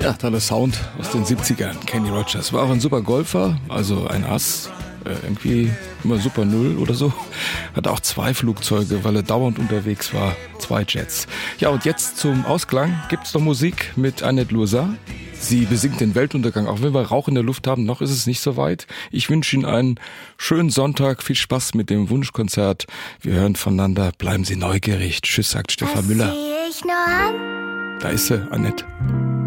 Ja, toller Sound aus den 70ern. Kenny Rogers war auch ein super Golfer, also ein Ass. Irgendwie immer Super Null oder so. Hat auch 2 Flugzeuge, weil er dauernd unterwegs war. 2 Jets. Ja, und jetzt zum Ausklang gibt's noch Musik mit Annette Lousat. Sie besingt den Weltuntergang. Auch wenn wir Rauch in der Luft haben, noch ist es nicht so weit. Ich wünsche Ihnen einen schönen Sonntag. Viel Spaß mit dem Wunschkonzert. Wir hören voneinander. Bleiben Sie neugierig. Tschüss, sagt Stefan Müller. Was zieh ich nur an? Da ist sie, Annette.